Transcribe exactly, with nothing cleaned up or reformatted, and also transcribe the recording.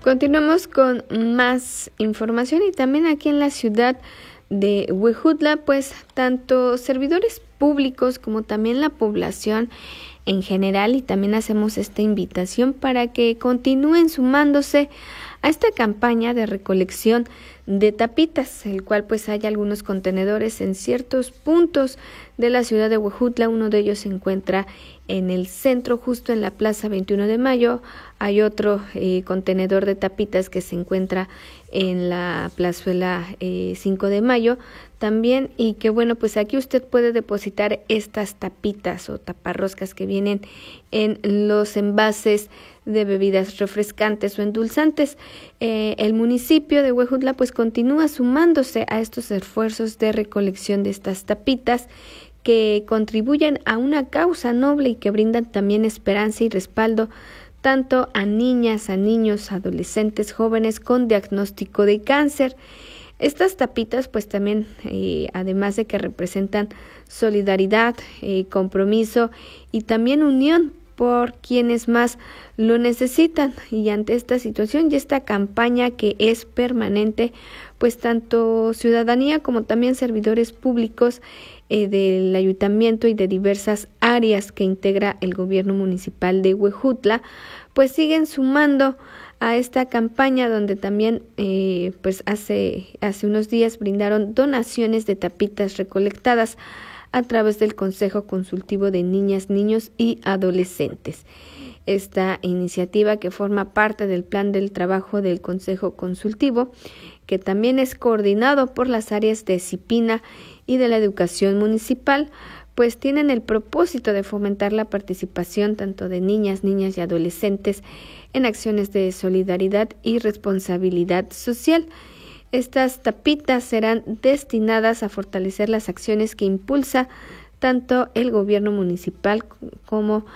Continuamos con más información y también aquí en la ciudad de Huejutla, pues tanto servidores públicos como también la población en general, y también hacemos esta invitación para que continúen sumándose a esta campaña de recolección de tapitas, el cual pues hay algunos contenedores en ciertos puntos de la ciudad de Huejutla. Uno de ellos se encuentra en el centro, justo en la Plaza veintiuno de mayo. Hay otro eh, contenedor de tapitas que se encuentra en la plazuela eh, cinco de mayo también, y que bueno, pues aquí usted puede depositar estas tapitas o taparroscas que vienen en los envases de bebidas refrescantes o endulzantes. Eh, el municipio de Huejutla pues continúa sumándose a estos esfuerzos de recolección de estas tapitas que contribuyen a una causa noble y que brindan también esperanza y respaldo tanto a niñas, a niños, adolescentes, jóvenes con diagnóstico de cáncer. Estas tapitas pues también, eh, además de que representan solidaridad, eh, compromiso y también unión por quienes más lo necesitan, y ante esta situación y esta campaña que es permanente, pues tanto ciudadanía como también servidores públicos eh, del ayuntamiento y de diversas áreas que integra el gobierno municipal de Huejutla, pues siguen sumando a esta campaña, donde también eh, pues hace, hace unos días brindaron donaciones de tapitas recolectadas a través del Consejo Consultivo de Niñas, Niños y Adolescentes. Esta iniciativa, que forma parte del plan del trabajo del Consejo Consultivo, que también es coordinado por las áreas de Cipina y de la Educación Municipal, pues tienen el propósito de fomentar la participación tanto de niñas, niñas y adolescentes en acciones de solidaridad y responsabilidad social. Estas tapitas serán destinadas a fortalecer las acciones que impulsa tanto el gobierno municipal como